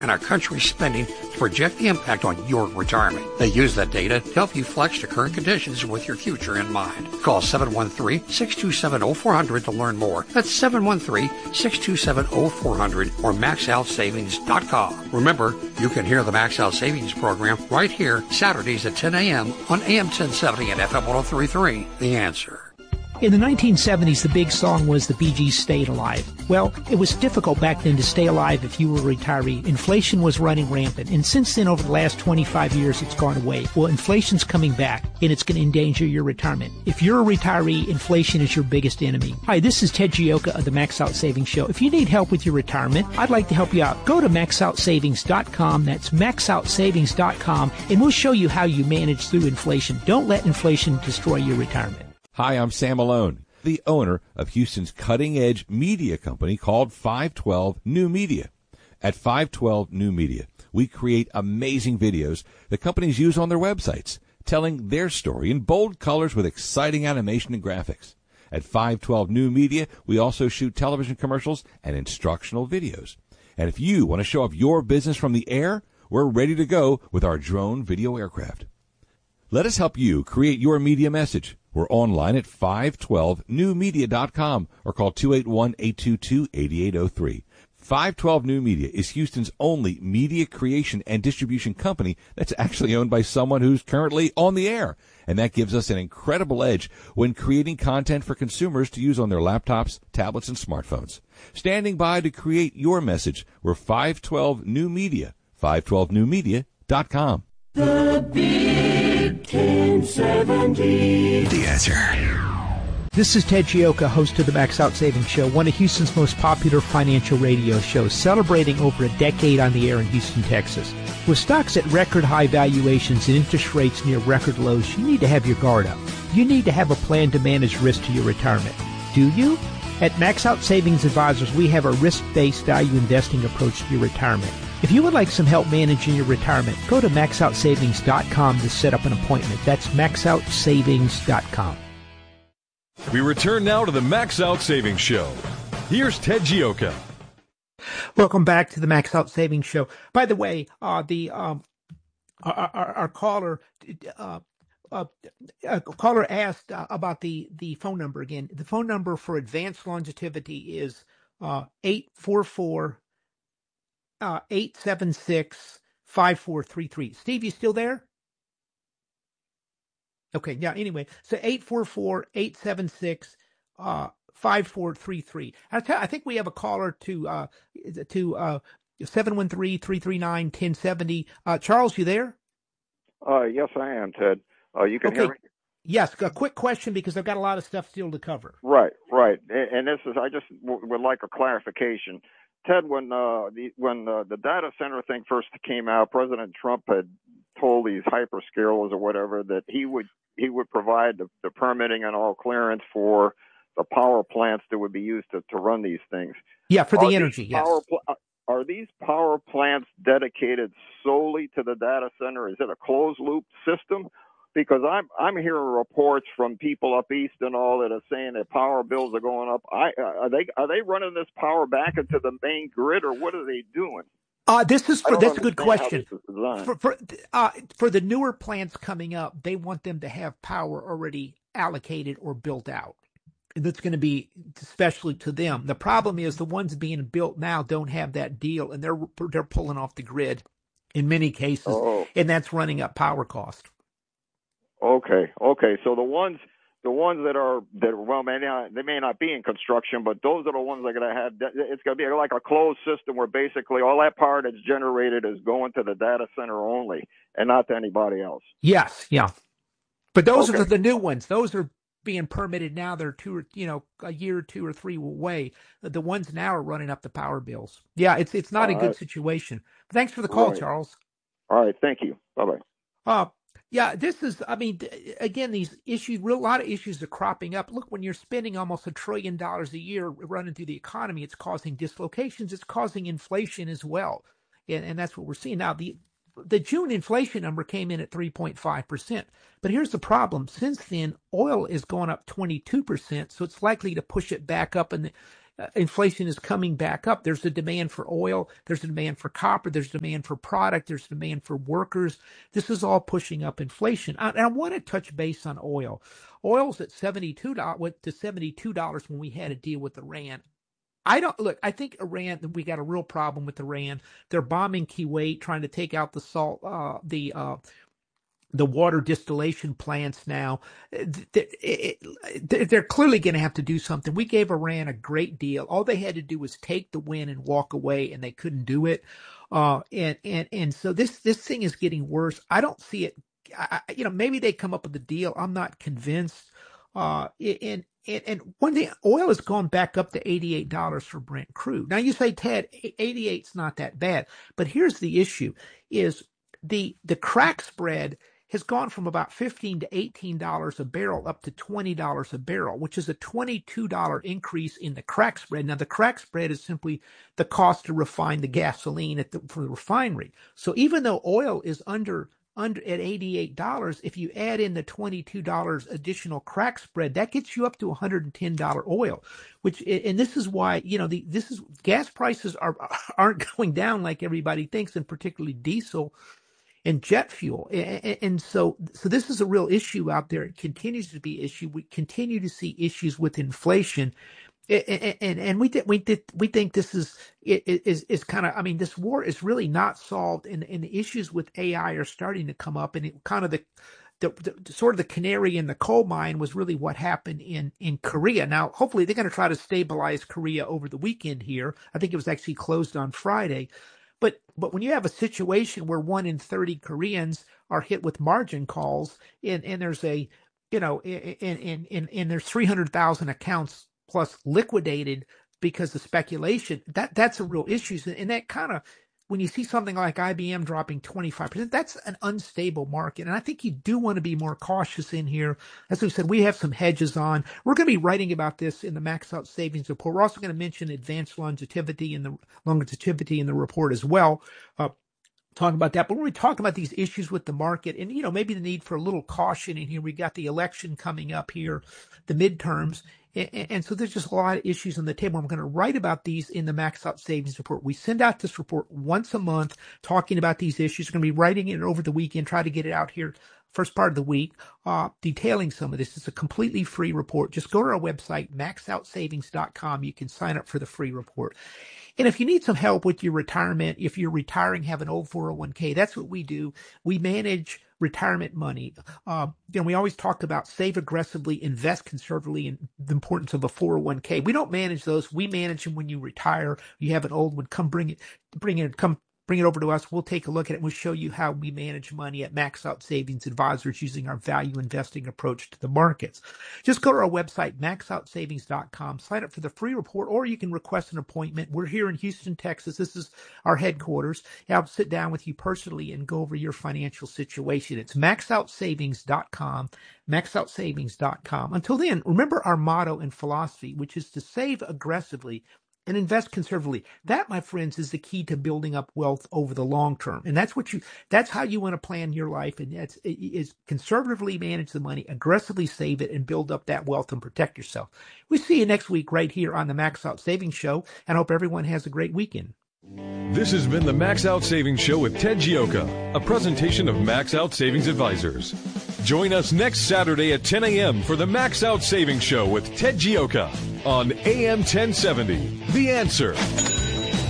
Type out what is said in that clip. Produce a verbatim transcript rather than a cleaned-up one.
and our country's spending to project the impact on your retirement. They use that data to help you flex to current conditions with your future in mind. Call seven one three, six two seven, zero four zero zero to learn more. That's seven one three, six two seven, zero four zero zero or max out savings dot com. Remember, you can hear the Max Out Savings program right here Saturdays at ten a.m. on A M ten seventy and F M ten thirty-three. The Answer. In the nineteen seventies, the big song was the Bee Gees' Stayed Alive. Well, it was difficult back then to stay alive if you were a retiree. Inflation was running rampant, and since then, over the last twenty-five years, it's gone away. Well, inflation's coming back, and it's going to endanger your retirement. If you're a retiree, inflation is your biggest enemy. Hi, this is Ted Gioka of the Max Out Savings Show. If you need help with your retirement, I'd like to help you out. Go to max out savings dot com. That's max out savings dot com, and we'll show you how you manage through inflation. Don't let inflation destroy your retirement. Hi, I'm Sam Malone, the owner of Houston's cutting-edge media company called five twelve New Media. At five twelve New Media, we create amazing videos that companies use on their websites, telling their story in bold colors with exciting animation and graphics. At five twelve New Media, we also shoot television commercials and instructional videos. And if you want to show off your business from the air, we're ready to go with our drone video aircraft. Let us help you create your media message. We're online at five twelve new media dot com or call two eight one, eight two two, eight eight zero three. five twelve New Media is Houston's only media creation and distribution company that's actually owned by someone who's currently on the air. And that gives us an incredible edge when creating content for consumers to use on their laptops, tablets, and smartphones. Standing by to create your message, we're five twelve New Media, five twelve new media dot com. The Big ten seventy. The Answer. This is Ted Gioka, host of the Max Out Savings Show, one of Houston's most popular financial radio shows, celebrating over a decade on the air in Houston, Texas. With stocks at record high valuations and interest rates near record lows, you need to have your guard up. You need to have a plan to manage risk to your retirement. Do you? At Max Out Savings Advisors, we have a risk-based value investing approach to your retirement. If you would like some help managing your retirement, go to max out savings dot com to set up an appointment. That's max out savings dot com. We return now to the Max Out Savings Show. Here's Ted Gioka. Welcome back to the Max Out Savings Show. By the way, uh, the um, our, our, our caller uh, uh, uh, caller asked uh, about the, the phone number again. The phone number for advanced longevity is uh, eight four four, eight seven six, five four three three. Steve, you still there? Okay, yeah, anyway, so eight four four, eight seven six, five four three three. I, tell, I think we have a caller to uh, to uh, seven one three, three three nine, one zero seven zero. Uh, Charles, you there? Uh, yes, I am, Ted. Uh, you can okay. hear me? Yes, a quick question because I've got a lot of stuff still to cover. Right, right. And this is, I just w- would like a clarification. Ted, when uh, the when uh, the data center thing first came out, President Trump had told these hyperscalers or whatever that he would he would provide the, the permitting and all clearance for the power plants that would be used to, to run these things. Yeah, for the are energy, yes. Pl- are these power plants dedicated solely to the data center? Is it a closed loop system? Because I'm I'm hearing reports from people up east and all that are saying that power bills are going up. I are they are they running this power back into the main grid, or what are they doing? Uh, this is for that's a good question. For for uh, for the newer plants coming up, they want them to have power already allocated or built out. That's going to be especially to them. The problem is the ones being built now don't have that deal, and they're they're pulling off the grid in many cases, oh. and that's running up power cost. Okay, okay. So the ones, the ones that are that well, may not, they may not be in construction, but those are the ones that are going to have. It's going to be like a closed system where basically all that power that's generated is going to the data center only, and not to anybody else. Yes, yeah. But those okay. are the, the new ones. Those are being permitted now. They're two, or, you know, a year or two or three away. The ones now are running up the power bills. Yeah, it's it's not all a good right. situation. Thanks for the call, right. Charles. All right, thank you. Bye bye. Uh Yeah, this is, I mean, again, these issues, real, a lot of issues are cropping up. Look, when you're spending almost a trillion dollars a year running through the economy, it's causing dislocations. It's causing inflation as well. And, and that's what we're seeing. Now, the the June inflation number came in at three point five percent. But here's the problem. Since then, oil is going up twenty-two percent, so it's likely to push it back up. And uh, inflation is coming back up. There's a demand for oil. There's a demand for copper. There's a demand for product. There's a demand for workers. This is all pushing up inflation. I, and I want to touch base on oil. Oil's at seventy-two dollars, went to seventy-two dollars when we had a deal with Iran. I don't look, I think Iran, we got a real problem with Iran. They're bombing Kuwait, trying to take out the salt, uh, the, uh, the water distillation plants now. They're clearly going to have to do something. We gave Iran a great deal. All they had to do was take the win and walk away, and they couldn't do it. Uh, and, and, and so this, this thing is getting worse. I don't see it. I, you know, maybe they come up with a deal. I'm not convinced. Uh, and, and, and one thing, oil has gone back up to eighty-eight dollars for Brent crude. Now you say, Ted, eighty-eight's not that bad, but here's the issue is the, the crack spread has gone from about fifteen to eighteen dollars a barrel up to twenty dollars a barrel, which is a twenty-two dollars increase in the crack spread. Now the crack spread is simply the cost to refine the gasoline at the, for the refinery. So even though oil is under Under at eighty-eight dollars, if you add in the twenty-two dollars additional crack spread, that gets you up to one hundred ten dollars oil, which, and this is why, you know, the, this is, gas prices are, aren't going down like everybody thinks, and particularly diesel and jet fuel. And, and so, so this is a real issue out there. It continues to be an issue. We continue to see issues with inflation. And, and, and we th- we th- we think this is is is kind of, I mean, this war is really not solved, and, and the issues with A I are starting to come up, and it kind of the, the, the sort of the canary in the coal mine was really what happened in, in Korea. Now, hopefully they're going to try to stabilize Korea over the weekend here. I think it was actually closed on Friday. But but when you have a situation where one in thirty Koreans are hit with margin calls, and, and there's a, you know, and, and, and, and there's three hundred thousand accounts plus liquidated because of speculation, that that's a real issue. And that kind of, when you see something like I B M dropping twenty-five percent, that's an unstable market. And I think you do want to be more cautious in here. As we said, we have some hedges on. We're going to be writing about this in the Max Out Savings Report. We're also going to mention advanced longevity in the longevity in the report as well. Uh, Talking about that, but when we talk about these issues with the market, and you know, maybe the need for a little caution in here, we got the election coming up here, the midterms, and, and so there's just a lot of issues on the table. I'm going to write about these in the Max Out Savings Report. We send out this report once a month, talking about these issues. We're going to be writing it over the weekend, try to get it out here first part of the week, uh, detailing some of this. It's a completely free report. Just go to our website, max out savings dot com. You can sign up for the free report. And if you need some help with your retirement, if you're retiring, have an old four oh one k, that's what we do. We manage retirement money. Uh, you know, we always talk about save aggressively, invest conservatively, and the importance of a four oh one k. We don't manage those. We manage them when you retire. You have an old one, come bring it, bring it, come bring it over to us. We'll take a look at it. We'll show you how we manage money at Max Out Savings Advisors using our value investing approach to the markets. Just go to our website, max out savings dot com, sign up for the free report, or you can request an appointment. We're here in Houston, Texas. This is our headquarters. I'll sit down with you personally and go over your financial situation. It's max out savings dot com, max out savings dot com. Until then, remember our motto and philosophy, which is to save aggressively and invest conservatively. That, my friends, is the key to building up wealth over the long term. And that's what you, that's how you want to plan your life. And that's, is conservatively manage the money, aggressively save it, and build up that wealth and protect yourself. We see you next week right here on the Max Out Savings Show, and hope everyone has a great weekend. This has been the Max Out Savings Show with Ted Gioka, a presentation of Max Out Savings Advisors. Join us next Saturday at ten a.m. for the Max Out Savings Show with Ted Gioka on A M ten seventy. The Answer.